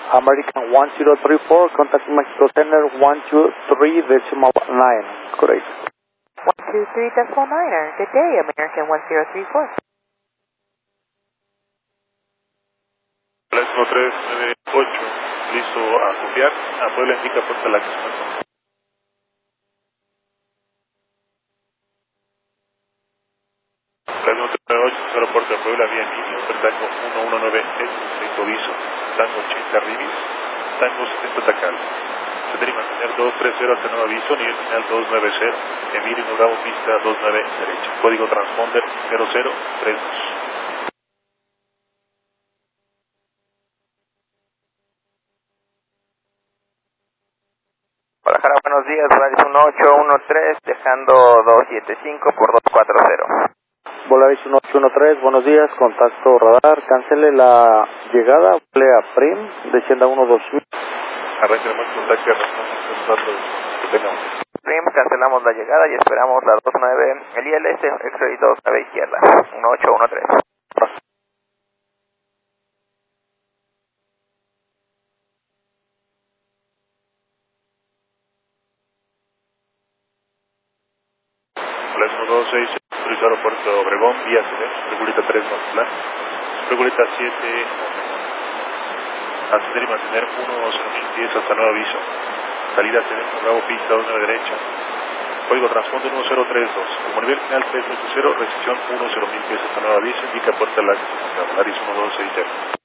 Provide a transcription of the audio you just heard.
American 1034, contact Mexico Center 123.9. Correct. 123.9. Good day, American 1034. 39398, listo a copiar. A Puebla indica Puerta Láctea. 398, aeropuerto de Puebla, vía línea, Tango 119, Sector Viso, Tango 80 Ribis, Tango 70 Tacal. Tener y mantener 230 hasta nuevo aviso, nivel final 290, Emilio Bravo, pista 29 derecha. Código transponder 0032. Guadalajara, buenos días, Volaris 1813, dejando 275 por 240. Volaris 1813, buenos días, contacto radar, cancele la llegada, Plea Prim, descienda 120. Arranquemos contacto a los datos que tengamos. Prim, cancelamos la llegada y esperamos la 29, el ILS, X-Ray 29 izquierda, 1813. Hola, 126, Turismo Aeropuerto Obregón, vía CD, Regulita 3 Montlán, Regulita 7, ascender y mantener 10010 hasta nuevo aviso, salida CD, Bravo, pista 29 derecha, código transponder 1032, como nivel final 380, recepción 10010 hasta nuevo aviso, indica Puerta Láctea, Volaris 1260.